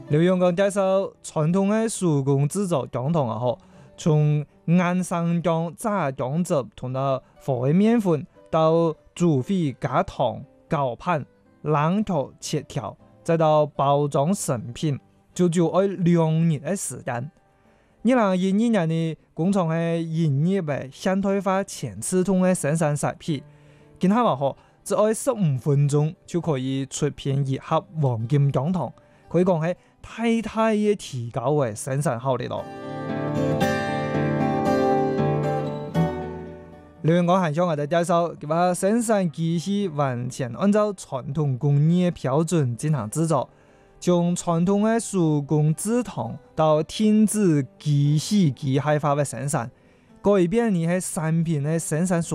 劉永剛介紹傳統嘅手工製作薑糖啊，嗬，從硬生薑、炸薑汁同到和嘅麵粉，到煮沸加糖、攪拌、冷卻切條，再到包裝成品，就要2年嘅時間。2012年呢，工廠係引入嘅現代化全自動嘅生產設備，見下話嗬，只要15分鐘就可以出片一盒黃金薑糖，可以講係大嘅提高嘅生產效率咯。劉永剛還向我哋介紹，佢話生產機器完全按照傳統工藝標準進行製作，從傳統嘅手工製糖到電子機械化嘅生產，改變你喺產品嘅生產